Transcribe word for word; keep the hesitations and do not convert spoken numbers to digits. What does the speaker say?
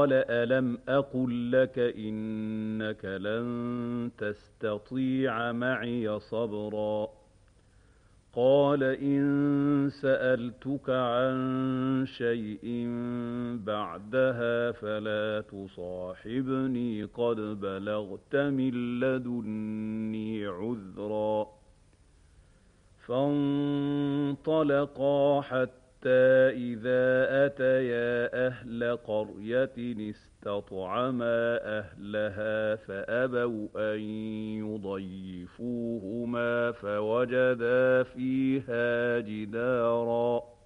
قَالَ أَلَمْ أَقُل لَّكَ إِنَّكَ لَن تَسْتَطِيعَ مَعِيَ صَبْرًا قَالَ إِن سَأَلْتُكَ عَن شَيْءٍ بَعْدَهَا فَلَا تُصَاحِبْنِي قَدْ بَلَغْتَ مِن لَّدُنِّي عُذْرًا فَانطَلَقَا حَتَّىٰ إِذَا أَتَيَا أَهْلَ قَرْيَةٍ اسْتَطْعَمَا أَهْلَهَا فَأَبَوْا أَن يُضَيِّفُوهُمَا فَوَجَدَا فِيهَا جِدَارًا